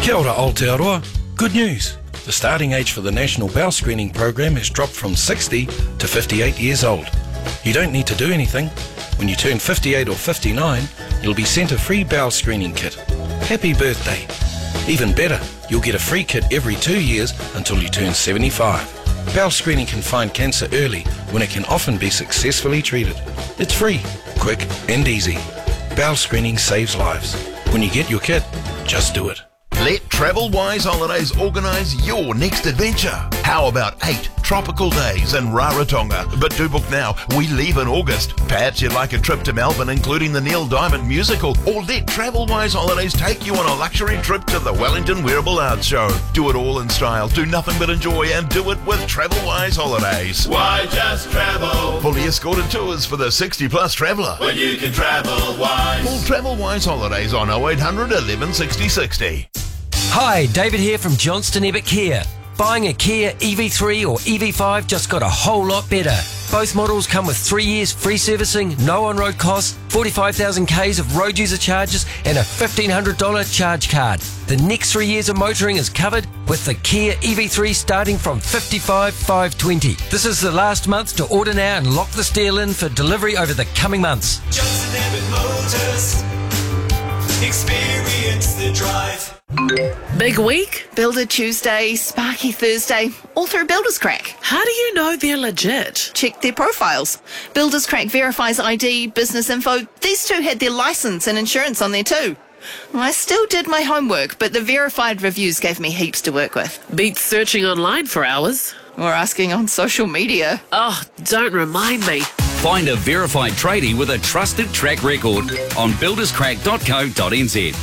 Kia ora Aotearoa. Good news. The starting age for the National Bowel Screening Program has dropped from 60 to 58 years old. You don't need to do anything. When you turn 58 or 59, you'll be sent a free bowel screening kit. Happy birthday. Even better, you'll get a free kit every 2 years until you turn 75. Bowel screening can find cancer early when it can often be successfully treated. It's free, quick and easy. Bowel screening saves lives. When you get your kit, just do it. Let Travel Wise Holidays organise your next adventure. How about 8 tropical days in Rarotonga? But do book now. We leave in August. Perhaps you'd like a trip to Melbourne, including the Neil Diamond musical, or let Travel Wise Holidays take you on a luxury trip to the Wellington Wearable Arts Show. Do it all in style, do nothing but enjoy, and do it with Travel Wise Holidays. Why just travel? Fully escorted tours for the 60-plus traveller. When you can travel wise. Call Travel Wise Holidays on 0800 11 60 60. Hi, David here from Johnston Ebbett Kia. Buying a Kia EV3 or EV5 just got a whole lot better. Both models come with 3 years free servicing, no on-road costs, 45,000 Ks of road user charges and a $1,500 charge card. The next 3 years of motoring is covered with the Kia EV3 starting from $55,520. This is the last month to order now and lock this deal in for delivery over the coming months. Johnston Ebbett Motors. Experience the drive. Big week? Builder Tuesday, Sparky Thursday, all through Builders Crack. How do you know they're legit? Check their profiles. Builders Crack verifies ID, business info. These two had their license and insurance on there too. I still did my homework, but the verified reviews gave me heaps to work with. Beats searching online for hours. Or asking on social media. Oh, don't remind me. Find a verified tradie with a trusted track record on builderscrack.co.nz.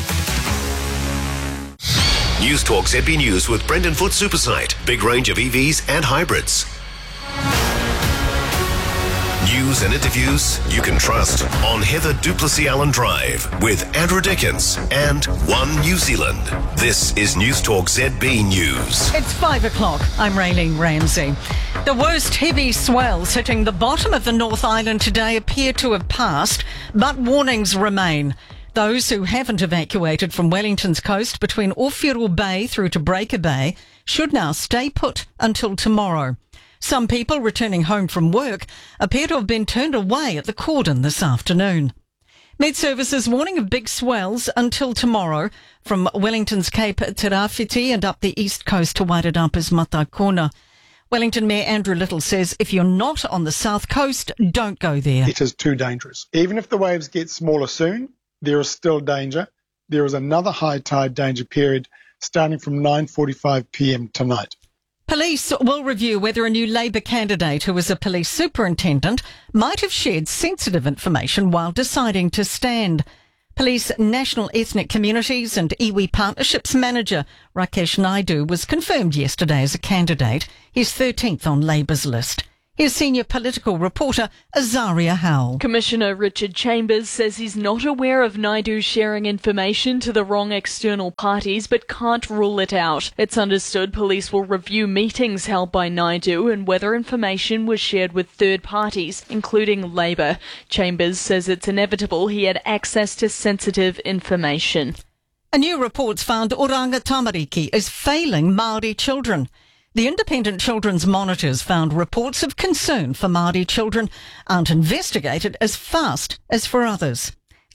News Talk ZB News with Brendan Foot Supersite. Big range of EVs and hybrids. News and interviews you can trust on Heather Duplessis Allen Drive with Andrew Dickens and One New Zealand. This is News Talk ZB News. It's 5 o'clock. I'm Raylene Ramsey. The worst heavy swells hitting the bottom of the North Island today appear to have passed, but warnings remain. Those who haven't evacuated from Wellington's coast between Offiru Bay through to Breaker Bay should now stay put until tomorrow. Some people returning home from work appear to have been turned away at the cordon this afternoon. Met Services warning of big swells until tomorrow from Wellington's Cape Te Rāwhiti and up the east coast to Wairarapa's Matakona. Wellington Mayor Andrew Little says if you're not on the south coast, don't go there. It is too dangerous. Even if the waves get smaller soon, there is still danger. There is another high tide danger period starting from 9:45 p.m. tonight. Police will review whether a new Labour candidate who is a police superintendent might have shared sensitive information while deciding to stand. Police National Ethnic Communities and iwi Partnerships Manager Rakesh Naidu was confirmed yesterday as a candidate. He's 13th on Labour's list. Here's senior political reporter Azaria Howell. Commissioner Richard Chambers says he's not aware of Naidu sharing information to the wrong external parties but can't rule it out. It's understood police will review meetings held by Naidu and whether information was shared with third parties, including Labour. Chambers says it's inevitable he had access to sensitive information. A new report's found Oranga Tamariki is failing Māori children. The Independent Children's Monitors found reports of concern for Māori children aren't investigated as fast as for others.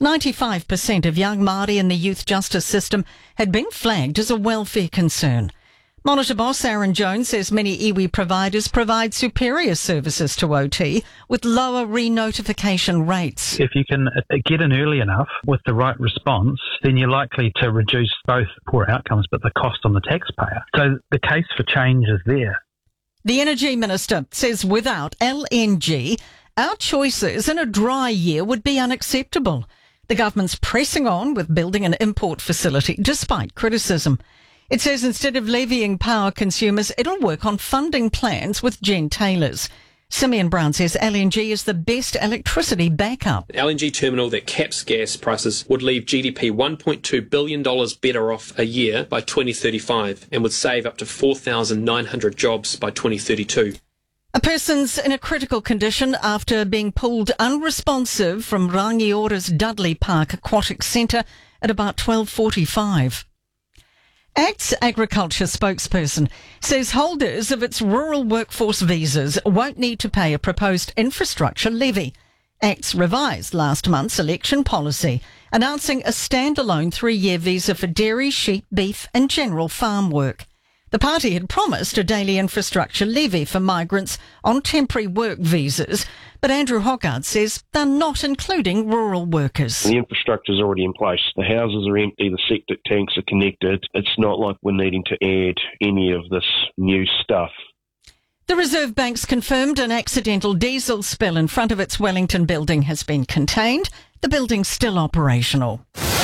95% of young Māori in the youth justice system had been flagged as a welfare concern. Monitor boss Aaron Jones says many iwi providers provide superior services to OT with lower re-notification rates. If you can get in early enough with the right response, then you're likely to reduce both poor outcomes but the cost on the taxpayer. So the case for change is there. The Energy Minister says without LNG, our choices in a dry year would be unacceptable. The government's pressing on with building an import facility despite criticism. It says instead of levying power consumers, it'll work on funding plans with Jen Taylor's. Simeon Brown says LNG is the best electricity backup. An LNG terminal that caps gas prices would leave GDP $1.2 billion better off a year by 2035 and would save up to 4,900 jobs by 2032. A person's in a critical condition after being pulled unresponsive from Rangiora's Dudley Park Aquatic Centre at about 12:45. ACT's agriculture spokesperson says holders of its rural workforce visas won't need to pay a proposed infrastructure levy. ACT's revised last month's election policy, announcing a standalone 3-year visa for dairy, sheep, beef and general farm work. The party had promised a daily infrastructure levy for migrants on temporary work visas, but Andrew Hoggard says they're not including rural workers. The infrastructure's already in place. The houses are empty, the septic tanks are connected. It's not like we're needing to add any of this new stuff. The Reserve Bank's confirmed an accidental diesel spill in front of its Wellington building has been contained. The building's still operational.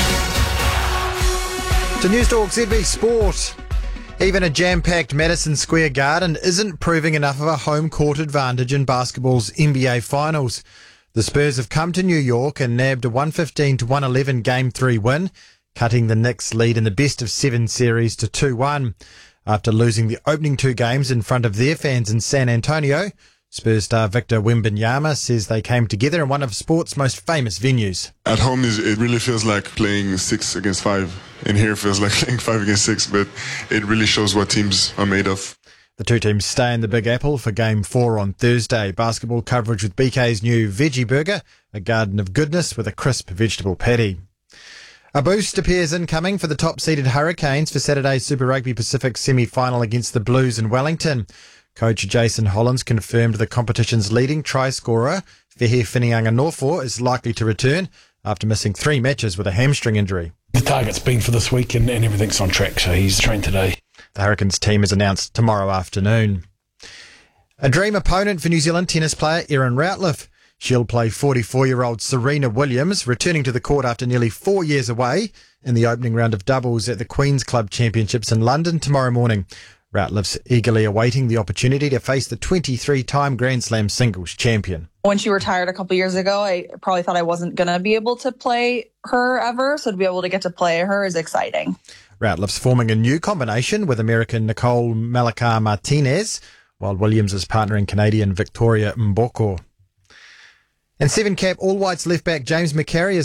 To News Talk ZB Sport. Even a jam-packed Madison Square Garden isn't proving enough of a home court advantage in basketball's NBA Finals. The Spurs have come to New York and nabbed a 115-111 Game 3 win, cutting the Knicks' lead in the best-of-7 series to 2-1. After losing the opening 2 games in front of their fans in San Antonio, Spurs star Victor Wembanyama says they came together in one of sport's most famous venues. At home, it really feels like playing 6 against 5. In here, it feels like playing 5 against 6, but it really shows what teams are made of. The two teams stay in the Big Apple for Game 4 on Thursday. Basketball coverage with BK's new Veggie Burger, a garden of goodness with a crisp vegetable patty. A boost appears incoming for the top-seeded Hurricanes for Saturday's Super Rugby Pacific semi-final against the Blues in Wellington. Coach Jason Hollins confirmed the competition's leading try scorer, Fehe Whitianga-Norfolk, is likely to return after missing 3 matches with a hamstring injury. The target's been for this week and everything's on track, so he's trained today. The Hurricanes team is announced tomorrow afternoon. A dream opponent for New Zealand tennis player Erin Routliffe. She'll play 44-year-old Serena Williams, returning to the court after nearly 4 years away in the opening round of doubles at the Queen's Club Championships in London tomorrow morning. Routliffe's eagerly awaiting the opportunity to face the 23-time Grand Slam singles champion. When she retired a couple years ago, I probably thought I wasn't going to be able to play her ever, so to be able to get to play her is exciting. Routliffe's forming a new combination with American Nicole Malakar Martinez, while Williams is partnering Canadian Victoria Mboko. And 7-cap All Whites left-back James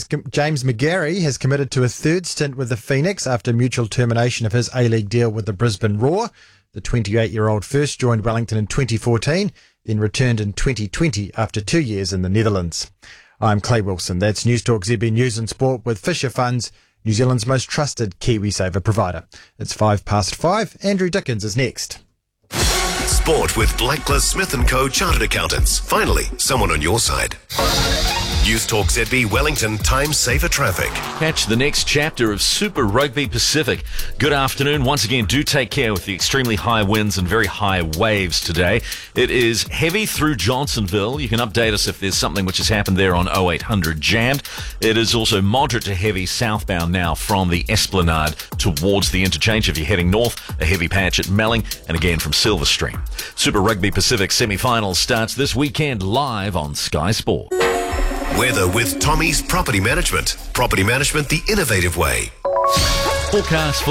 McGarry has committed to a third stint with the Phoenix after mutual termination of his A-League deal with the Brisbane Roar. The 28-year-old first joined Wellington in 2014, then returned in 2020 after 2 years in the Netherlands. I'm Clay Wilson. That's News Talk ZB News and Sport with Fisher Funds, New Zealand's most trusted KiwiSaver provider. It's 5:05. Andrew Dickens is next. Sport with Blacklist Smith & Co. Chartered Accountants. Finally, someone on your side. News Talk ZB Wellington Time Saver Traffic. Catch the next chapter of Super Rugby Pacific. Good afternoon. Once again, do take care with the extremely high winds and very high waves today. It is heavy through Johnsonville. You can update us if there's something which has happened there on 0800 jammed. It is also moderate to heavy southbound now from the Esplanade towards the interchange. If you're heading north, a heavy patch at Melling and again from Silverstream. Super Rugby Pacific semi-finals starts this weekend live on Sky Sport. Weather with Tommy's Property Management. Property management the innovative way. Forecast for